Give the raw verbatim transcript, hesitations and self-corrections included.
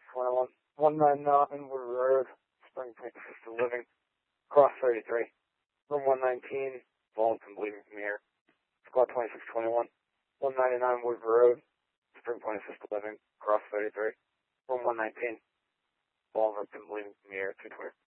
twenty-one. one ninety-nine Wood Road, Spring Point Assisted Living, Cross thirty-three. Room one nineteen, Wallington Bleeding from the Ear. Squad twenty-six twenty-one. one ninety-nine Wood Road, Spring Point Assisted Living, Cross thirty-three. Room one nineteen, Wallington Bleeding from the Ear, two twenty.